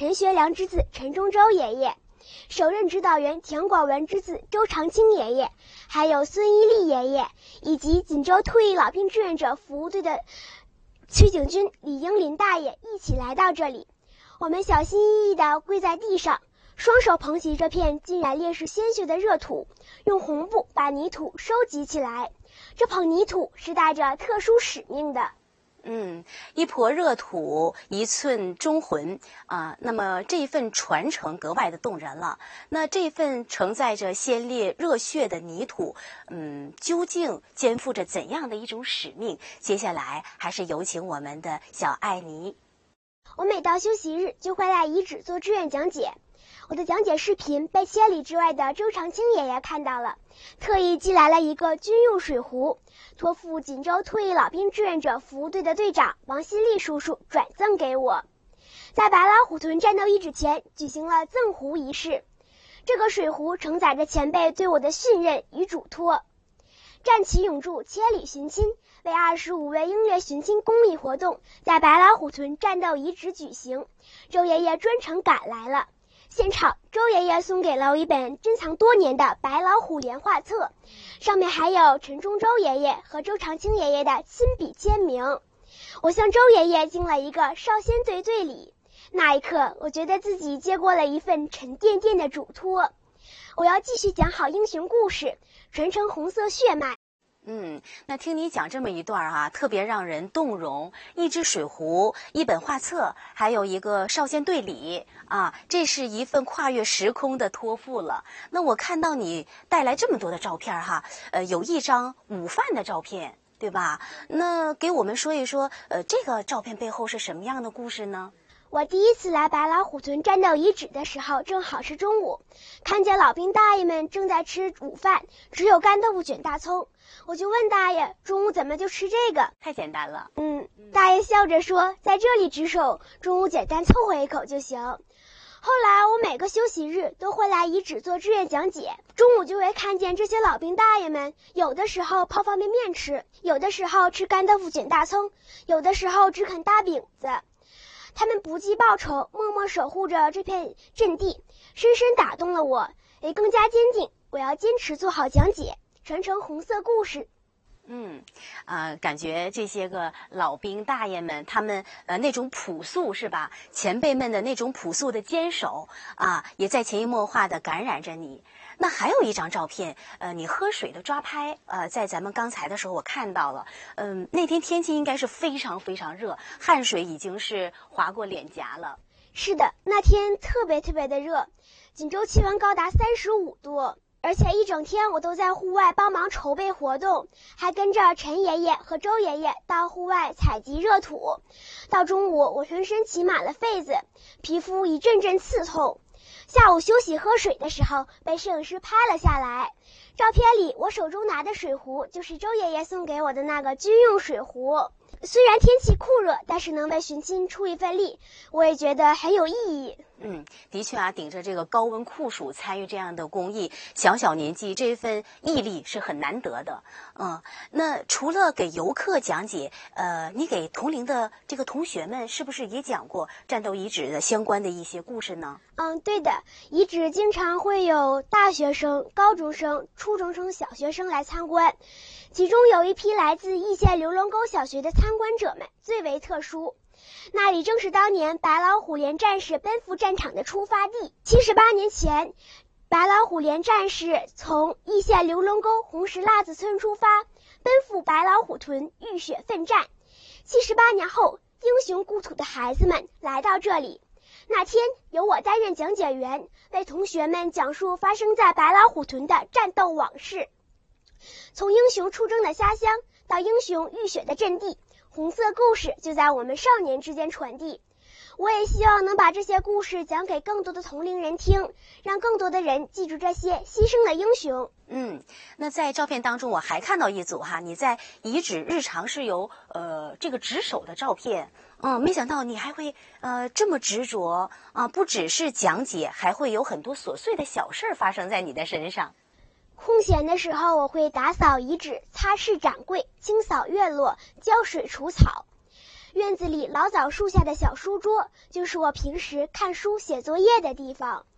陈学良之子陈忠州爷爷，首任指导员田广文之子周长青爷爷，还有孙一力爷爷，以及锦州退役老兵志愿者服务队的崔景军、李英林大爷一起来到这里。我们小心翼翼地跪在地上，双手捧起这片浸染烈士鲜血的热土，用红布把泥土收集起来。这捧泥土是带着特殊使命的。 一抔热土，一寸忠魂啊。那么这一份传承格外的动人了。那这份承载着鲜烈热血的泥土，究竟肩负着怎样的一种使命？接下来还是有请我们的小艾妮。 我每到休息日就会来遗址做志愿讲解。我的讲解视频被千里之外的周长青爷爷看到了，特意寄来了一个军用水壶，托付锦州退役老兵志愿者服务队的队长王新立叔叔转赠给我。在白老虎屯战斗遗址前举行了赠壶仪式，这个水壶承载着前辈对我的信任与嘱托。战旗永驻，千里寻亲为25位英烈寻亲公益活动在白老虎屯战斗遗址举行，周爷爷专程赶来了。现场，周爷爷送给了我一本珍藏多年的白老虎连画册，上面还有陈忠州爷爷和周长青爷爷的亲笔签名。我向周爷爷敬了一个少先队队礼，那一刻，我觉得自己接过了一份沉甸甸的嘱托。我要继续讲好英雄故事，传承红色血脉。 那听你讲这么一段啊，特别让人动容。一只水壶，一本画册，还有一个少先队礼啊，这是一份跨越时空的托付了。那我看到你带来这么多的照片哈，有一张午饭的照片，对吧？那给我们说一说，这个照片背后是什么样的故事呢？ 我第一次来白老虎屯战斗遗址的时候，正好是中午，看见老兵大爷们正在吃午饭，只有干豆腐卷大葱。我就问大爷，中午怎么就吃这个？ 太简单了。 大爷笑着说，在这里值守，中午简单凑合一口就行。后来我每个休息日都会来遗址做志愿讲解，中午就会看见这些老兵大爷们，有的时候泡方便面吃，有的时候吃干豆腐卷大葱，有的时候只啃大饼子。他们不计报酬，默默守护着这片阵地，深深打动了我，也更加坚定我要坚持做好讲解，传承红色故事。 感觉这些个老兵大爷们，他们那种朴素是吧？前辈们的那种朴素的坚守啊，也在潜移默化的感染着你。那还有一张照片，你喝水的抓拍，在咱们刚才的时候我看到了，那天天气应该是非常非常热，汗水已经是划过脸颊了。 是的，那天特别的热，锦州气温高达35度。而且一整天我都在户外帮忙筹备活动，还跟着陈爷爷和周爷爷到户外采集热土。到中午，我浑身起满了痱子，皮肤一阵阵刺痛。下午休息喝水的时候，被摄影师拍了下来。照片里我手中拿的水壶就是周爷爷送给我的那个军用水壶。虽然天气酷热，但是能为寻亲出一份力，我也觉得很有意义。 的确啊，顶着这个高温酷暑参与这样的公益，小年纪这份毅力是很难得的。那除了给游客讲解，你给同龄的这个同学们是不是也讲过战斗遗址的相关的一些故事呢？ 对的，遗址经常会有大学生、高中生、初中生、小学生来参观，其中有一批来自易县刘龙沟小学的参观者们最为特殊。那里正是当年白老虎连战士奔赴战场的出发地。78年前，白老虎连战士从易县刘龙沟红石辣子村出发，奔赴白老虎屯浴血奋战。78年后，英雄故土的孩子们来到这里。那天，由我担任讲解员，为同学们讲述发生在白老虎屯的战斗往事。从英雄出征的家乡到英雄浴血的阵地，红色故事就在我们少年之间传递。我也希望能把这些故事讲给更多的同龄人听，让更多的人记住这些牺牲的英雄。 那在照片当中我还看到一组哈，你在遗址日常是有这个值守的照片。没想到你还会这么执着啊！不只是讲解，还会有很多琐碎的小事发生在你的身上。 空闲的时候，我会打扫遗址、擦拭展柜、清扫院落、浇水除草。 院子里老枣树下的小书桌就是我平时看书写作业的地方。